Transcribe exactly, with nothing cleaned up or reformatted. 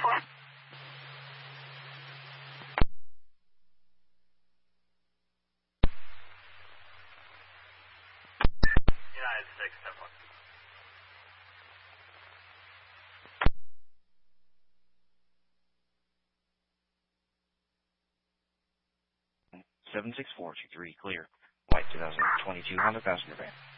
United six, ten one. seven six four two three, clear. White two thousand twenty-two Honda passenger van.